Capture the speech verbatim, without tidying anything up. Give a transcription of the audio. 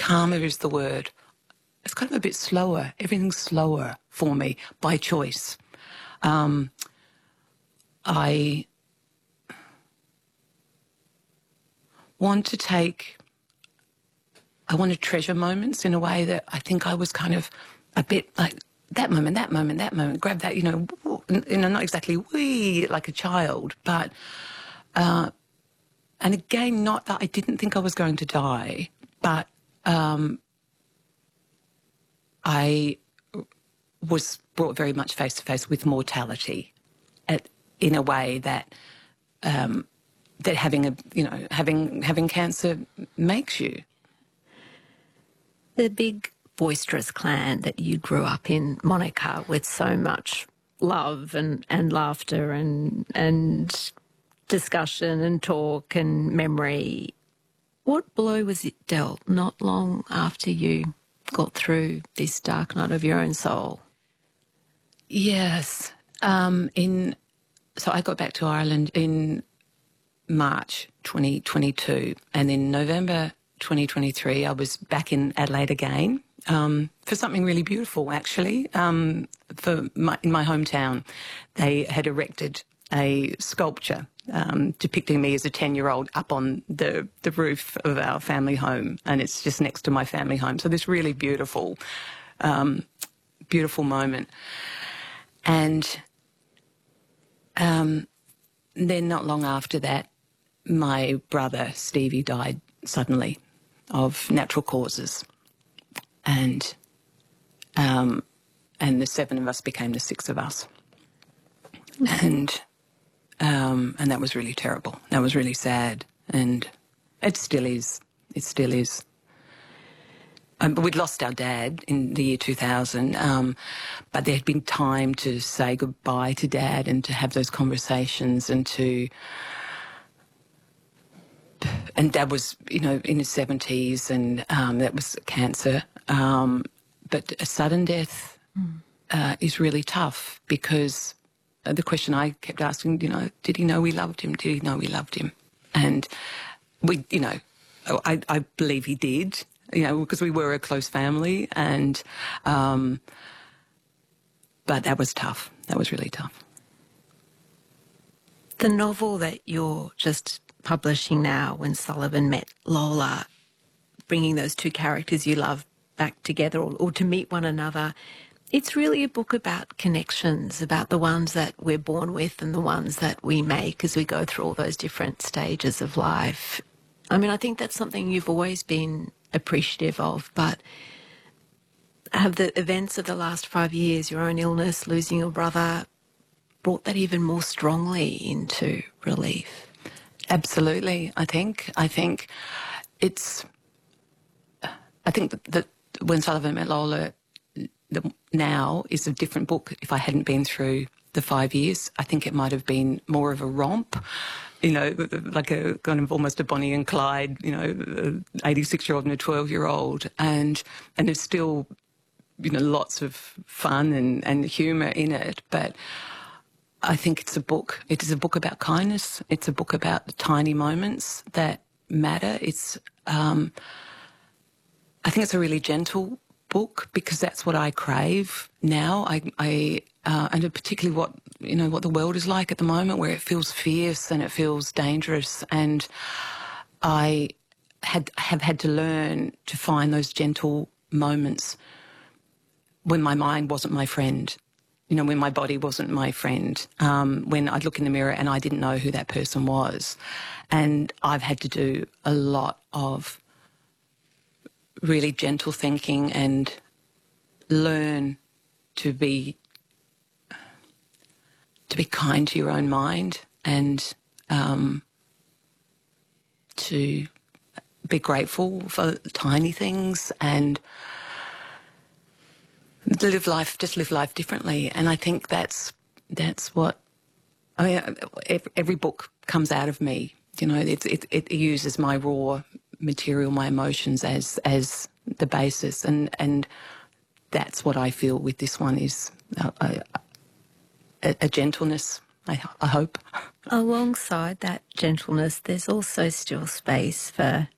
calmer is the word. It's kind of a bit slower. Everything's slower for me by choice. Um, I want to take, I want to treasure moments in a way that I think I was kind of a bit like that moment, that moment, that moment, grab that, you know, you know, not exactly wee like a child, but, uh, and again, not that I didn't think I was going to die, but um, I was brought very much face to face with mortality at, in a way that um, that having a you know having having cancer makes you. The big boisterous clan that you grew up in, Monica, with so much love and, and laughter and and discussion and talk and memory. What blow was it dealt not long after you got through this dark night of your own soul? Yes. Um, in so I got back to Ireland in March twenty twenty-two, and in November twenty twenty-three I was back in Adelaide again um, for something really beautiful, actually. Um, for my, in my hometown, they had erected a sculpture um, depicting me as a ten-year-old up on the, the roof of our family home, and it's just next to my family home. So this really beautiful, um, beautiful moment. And um, then not long after that, my brother Stevie died suddenly of natural causes, and um, and the seven of us became the six of us, and um, and that was really terrible. That was really sad, and it still is. It still is. Um, but we'd lost our dad in the year two thousand, um, but there had been time to say goodbye to Dad and to have those conversations and to... And Dad was, you know, in his seventies, and um, that was cancer. Um, but a sudden death mm. uh, is really tough, because uh, the question I kept asking, you know, did he know we loved him? Did he know we loved him? And we, you know, I, I believe he did, you know, because we were a close family, and um, but that was tough. That was really tough. The novel that you're just publishing now, When Sullivan Met Lola, bringing those two characters you love back together, or, or to meet one another, it's really a book about connections, about the ones that we're born with and the ones that we make as we go through all those different stages of life. I mean, I think that's something you've always been appreciative of, but have the events of the last five years, your own illness, losing your brother, brought that even more strongly into relief? Absolutely, I think. I think it's... I think that, that When Sullivan Met Lola the, now is a different book. If I hadn't been through the five years, I think it might have been more of a romp, you know, like a kind of almost a Bonnie and Clyde, you know, an eighty-six-year-old and a twelve-year-old. And, and there's still, you know, lots of fun and, and humour in it, but I think it's a book. It is a book about kindness. It's a book about the tiny moments that matter. It's, um, I think it's a really gentle book, because that's what I crave now. I, I uh, and particularly what, you know, what the world is like at the moment, where it feels fierce and it feels dangerous. And I had have had to learn to find those gentle moments when my mind wasn't my friend. You know, when my body wasn't my friend, um, when I'd look in the mirror and I didn't know who that person was. And I've had to do a lot of really gentle thinking and learn to be to be kind to your own mind, and um, to be grateful for tiny things, and live life, just live life differently. And I think that's that's what, I mean, every, every book comes out of me. You know, it, it, it uses my raw material, my emotions as as the basis, and and that's what I feel with this one, is a, a, a gentleness, I, I hope. Alongside that gentleness, there's also still space for